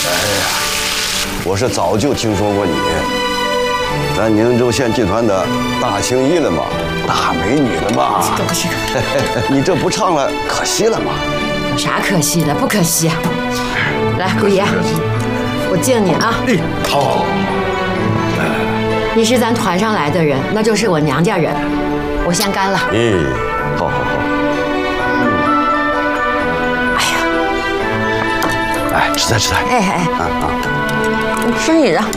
我是早就听说过你，咱宁州县剧团的大青衣了嘛，大美女了嘛。 这不是， 你这不唱了，可惜了嘛。 有啥可惜的？不可惜。来，姑爷，我敬你啊。 哎，好。 你是咱团上来的人，那就是我娘家人，我先干了。 好。 哎呀， 来，吃菜。 哎，你吃你的，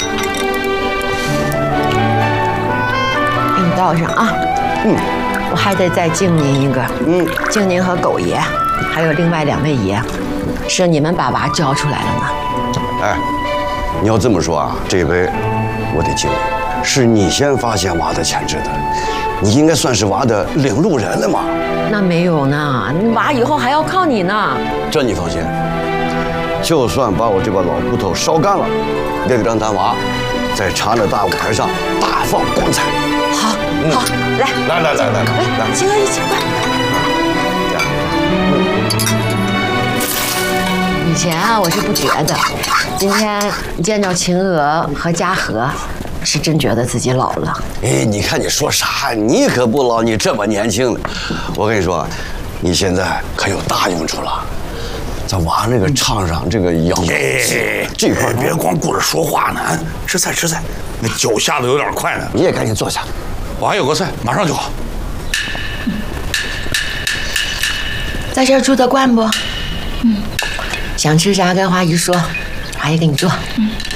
给你倒上啊。我还得再敬您一个。敬您和狗爷，还有另外2位爷，是你们把娃教出来了呢。 哎，你要这么说啊，这回我得敬你。是你先发现娃的潜质的，你应该算是娃的领路人了嘛。 那没有呢，娃以后还要靠你呢。 这你放心，就算把我这把老骨头烧干了，也得让咱娃在长安的大舞台上大放光彩。 好，来，青娥一起快。以前啊，我是不觉得，今天见到晴娥和嘉禾，是真觉得自己老了。 哎，你看你说啥？你可不老，你这么年轻呢。我跟你说，你现在可有大用处了。咱娃那个唱上这个咬这块， 别光顾着说话呢，吃菜。那脚下的有点快呢。 你也赶紧坐下。 我还有个菜，马上就好。 在这儿住得惯不？想吃啥跟花姨说，花姨给你做。